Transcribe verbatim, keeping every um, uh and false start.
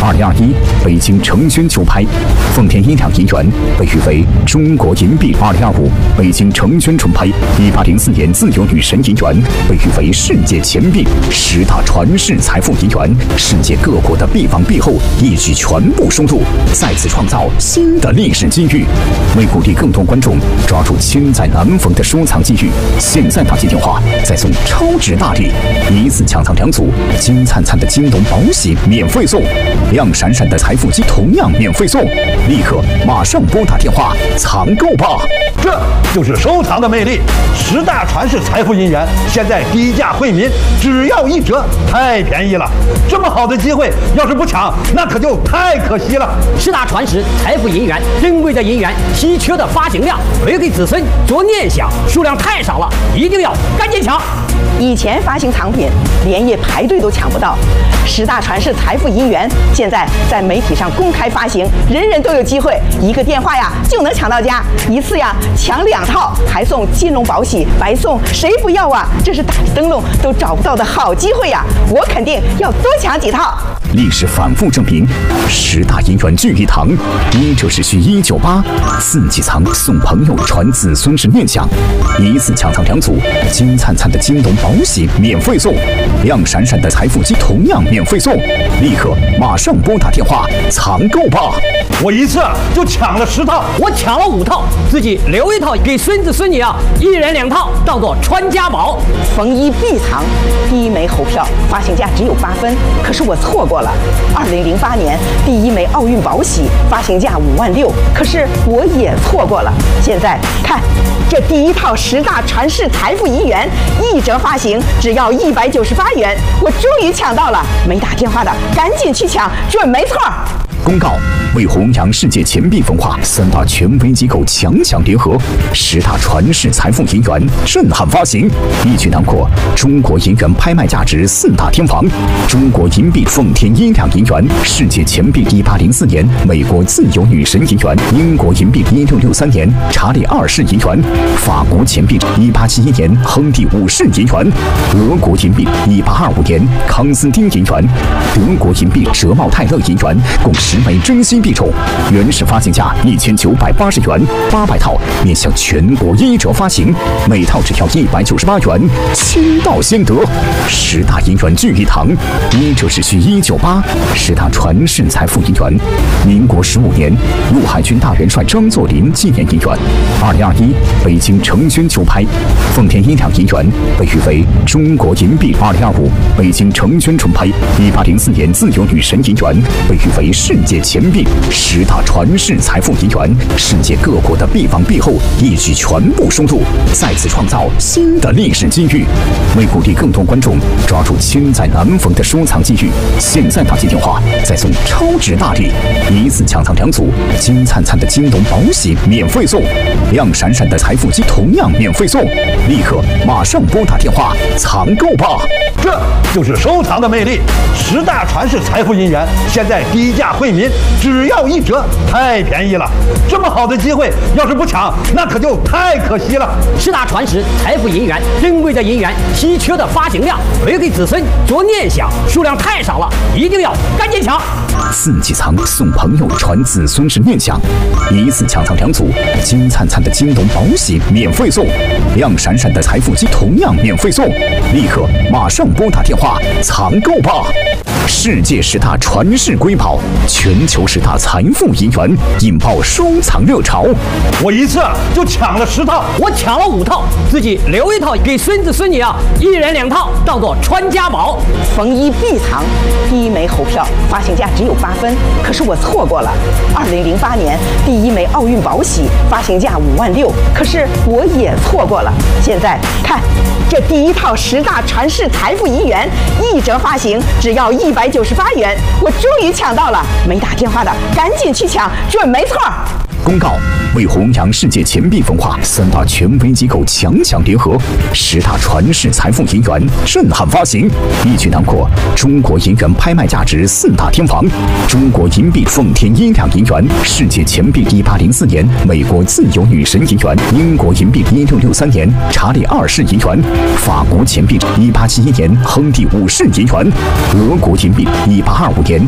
二零二一北京橙轩球拍，奉天音两银元被誉为中国银币。二零二五北京橙轩纯拍，一八零四年自由女神银元被誉为世界钱币。十大传世财富银元，世界各国的币王币后一举全部收录，再次创造新的历史机遇。为鼓励更多观众抓住千载难逢的收藏机遇，现在打进电话再送超值大礼，一次抢到两组金灿灿的金龙宝玺免费送，亮闪闪的财富机同样免费送，立刻马上拨打电话抢购吧！ 这就是收藏的魅力，十大传世财富银元现在低价惠民，只要一折，太便宜了！这么好的机会，要是不抢，那可就太可惜了。 十大传世财富银元，珍贵的银元，稀缺的发行量，留给子孙做念想，数量太少了，一定要赶紧抢！ 以前发行藏品连夜排队都抢不到，十大传世财富银元现在在媒体上公开发行，人人都有机会，一个电话呀就能抢到家，一次呀抢两套，还送金龙宝玺，白送，谁不要啊？这是打着灯笼都找不到的好机会呀！我肯定要多抢几套。 历史反复证明，十大银元聚一堂，一就是需一九八，四季藏送朋友传子孙是念想，一次抢到两组金灿灿的金龙宝玺免费送，亮闪闪的财富机同样免费送，立刻马上拨打电话抢购吧！ 我一次就抢了十套， 我抢了五套，自己留一套给孙子孙女啊，一人两套，当做传家宝。 逢一必藏，第一枚猴票发行价只有八分，可是我错过了。二零零八年第一枚奥运宝玺发行价五万六，可是我也错过了。现在看，这第一套十大传世财富银元一折发行只要一百九十八元，我终于抢到了！没打电话的赶紧去抢，准没错。 公告：为弘扬世界钱币文化，三大权威机构强强联合，十大传世财富银元震撼发行，一举囊括中国银元拍卖价值四大天王：中国银币奉天音两银元，世界钱币一八零四年美国自由女神银元，英国银币一六六三年查理二世银元，法国钱币一八七一年亨利五世银元，俄国银币一八二五年康斯丁银元，德国银币哲茂泰勒银元，共十枚珍稀币种，原始发行价一千九百八十元，八百套面向全国一折发行，每套只要一百九十八元，先到先得。十大银元聚一堂，一就是需一九八，十大传世财富银元。民国十五年，陆海军大元帅张作霖纪念银元。二零二一北京橙轩球拍，奉天音两银元被誉为中国银币。二零二五北京橙轩纯拍，一八零四年自由女神银元被誉为世界钱币。十大传世财富银元，世界各国的币王币后一举全部收录，再次创造新的历史机遇。为鼓励更多观众抓住千载难逢的收藏机遇，现在打进电话再送超值大礼，一次抢到两组金灿灿的金龙宝玺免费送，亮闪闪的财富机同样免费送，立刻马上拨打电话抢购吧！ 这就是收藏的魅力，十大传世财富银元现在低价惠民，只要一折，太便宜了！这么好的机会，要是不抢，那可就太可惜了。 十大传世财富银元，珍贵的银元，稀缺的发行量，留给子孙做念想，数量太少了，一定要赶紧抢！ 四季藏送朋友传子孙是念想，一次抢到两组金灿灿的金龙宝玺免费送，亮闪闪的财富机同样免费送，立刻马上拨打电话抢购吧！世界十大传世瑰宝，全球十大财富银元，引爆收藏热潮。 我一次就抢了十套， 我抢了五套，自己留一套给孙子孙女啊，一人两套，当做传家宝。 逢一必藏，第一枚猴票发行价只有八分，可是我错过了。二零零八年第一枚奥运宝玺发行价五万六，可是我也错过了。现在看，这第一套十大传世财富银元一折发行只要一百九十八元，我终于抢到了！没打电话的赶紧去抢，准没错。 公告：为弘扬世界钱币文化，三大权威机构强强联合，十大传世财富银元震撼发行，一举囊括中国银元拍卖价值四大天王：中国银币奉天音两银元，世界钱币一八零四年美国自由女神银元，英国银币一六六三年查理二世银元，法国钱币一八七一年亨利五世银元，俄国银币一八二五年